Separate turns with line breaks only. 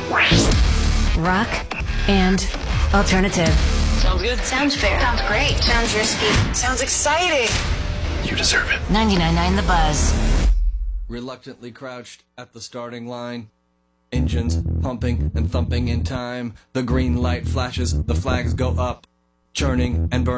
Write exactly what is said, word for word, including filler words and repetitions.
Rock and alternative.
Sounds good.
Sounds fair.
Sounds great.
Sounds risky.
Sounds exciting.
You deserve it.
ninety-nine point nine The Buzz.
Reluctantly crouched at the starting line. Engines pumping and thumping in time. The green light flashes, the flags go up. Churning and burning.